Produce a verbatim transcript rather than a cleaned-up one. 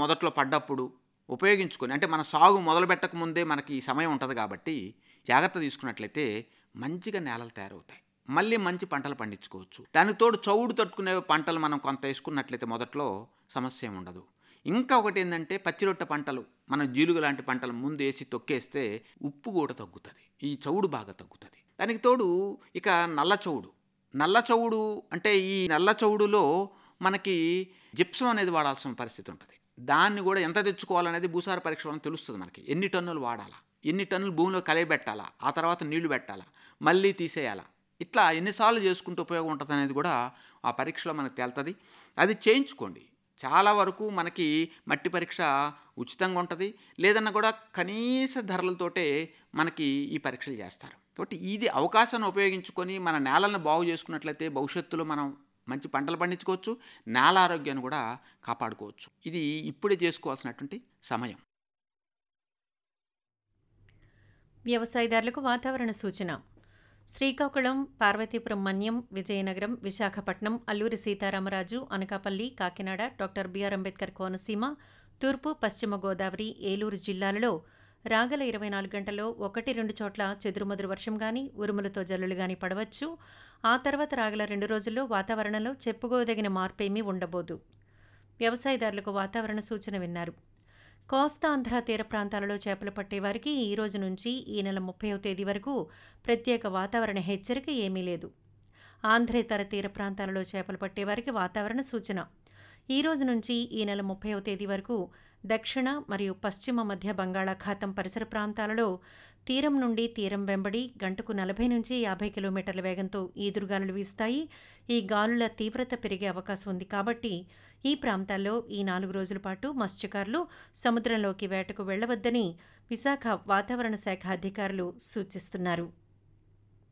మొదట్లో పడ్డప్పుడు ఉపయోగించుకొని, అంటే మన సాగు మొదలుపెట్టక ముందే మనకి ఈ సమయం ఉంటది కాబట్టి, జాగ్రత్త తీసుకున్నట్లయితే మంచిగా నేలలు తయారవుతాయి. మళ్ళీ మంచి పంటలు పండించుకోవచ్చు. దానికి తోడు చౌడు తట్టుకునే పంటలు మనం కొంత ఏసుకున్నట్లయితే మొదట్లో సమస్య ఏమి ఉండదు. ఇంకా ఒకటేందంటే పచ్చి రొట్టె పంటలు, మనం జీలుగు లాంటి పంటలు ముందేసి తొక్కేస్తే ఉప్పు కూడా తగ్గుతది. ఈ చౌడు బాగా తగ్గుతది. దానికి తోడు ఇక నల్ల చౌడు. నల్ల చౌడు అంటే ఈ నల్ల చౌడులో మనకి జిప్సం అనేది వాడాల్సిన పరిస్థితి ఉంటది. దాన్ని కూడా ఎంత తెచ్చుకోవాలనేది భూసార పరీక్ష వలన తెలుస్తది మనకి. ఎన్ని టన్నులు వాడాలా? ఎన్ని టన్నులు భూమిలో కలియబెట్టాలా? ఆ తర్వాత నీళ్లు పెట్టాలా? మళ్ళీ తీసేయాలా? ఇట్లా ఎన్నిసార్లు చేసుకుంటే ఉపయోగం ఉంటదనేది కూడా ఆ పరీక్షలో మనకు తేలుతది. అది చేయించుకోండి. చాలా వరకు మనకి మట్టి పరీక్ష ఉచితంగా ఉంటది. లేదన్నా కూడా కనీస ధరలతోటే మనకి ఈ పరీక్షలు చేస్తారు. కాబట్టి ఇది అవకాశాన్ని ఉపయోగించుకొని మన నేలను బాగు చేసుకున్నట్లయితే భవిష్యత్తులో మనం మంచి పంటలు పండించుకోవచ్చు. నేల ఆరోగ్యాన్ని కూడా కాపాడుకోవచ్చు. ఇది ఇప్పుడే చేసుకోవాల్సినటువంటి సమయం. వ్యవసాయదారులకు వాతావరణ సూచన. శ్రీకాకుళం, పార్వతీపురం మన్యం, విజయనగరం, విశాఖపట్నం, అల్లూరి సీతారామరాజు, అనకాపల్లి, కాకినాడ, డాక్టర్ బిఆర్ అంబేద్కర్ కోనసీమ, తూర్పు, పశ్చిమ గోదావరి, ఏలూరు జిల్లాలలో రాగల ఇరవై నాలుగు గంటల్లో ఒకటి రెండు చోట్ల చెదురుమదురు వర్షం గాని, ఉరుములతో జల్లులు గాని పడవచ్చు. ఆ తర్వాత రాగల రెండు రోజుల్లో వాతావరణంలో చెప్పుకోదగిన మార్పేమీ ఉండబోదు. వ్యవసాయదారులకు వాతావరణ సూచన విన్నారు. కోస్తా ఆంధ్ర తీర ప్రాంతాలలో చేపలు పట్టేవారికి ఈ రోజు నుంచి ఈ నెల ముప్పైవ తేదీ వరకు ప్రత్యేక వాతావరణ హెచ్చరిక ఏమీ లేదు. ఆంధ్రేతర తీర ప్రాంతాలలో చేపలు పట్టేవారికి వాతావరణ సూచన. ఈ రోజు నుంచి ఈ నెల ముప్పైవ తేదీ వరకు దక్షిణ మరియు పశ్చిమ మధ్య బంగాళాఖాతం పరిసర ప్రాంతాలలో తీరం నుండి తీరం వెంబడి గంటకు నలభై నుంచి యాభై కిలోమీటర్ల వేగంతో ఈదురుగాలులు వీస్తాయి. ఈ గాలుల తీవ్రత పెరిగే అవకాశం ఉంది కాబట్టి ఈ ప్రాంతాల్లో ఈ నాలుగు రోజుల పాటు మత్స్యకారులు సముద్రంలోకి వేటకు వెళ్లవద్దని విశాఖ వాతావరణ శాఖ అధికారులు సూచిస్తున్నారు.